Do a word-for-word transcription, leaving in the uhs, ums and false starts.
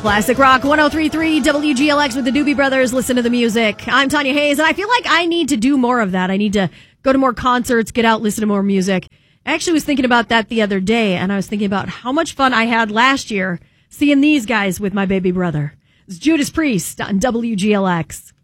Classic Rock one oh three point three W G L X with the Doobie Brothers. Listen to the music. I'm Tanya Hayes, and I feel like I need to do more of that. I need to go to more concerts, get out, listen to more music. I actually was thinking about that the other day, and I was thinking about how much fun I had last year seeing these guys with my baby brother. It's Judas Priest on W G L X.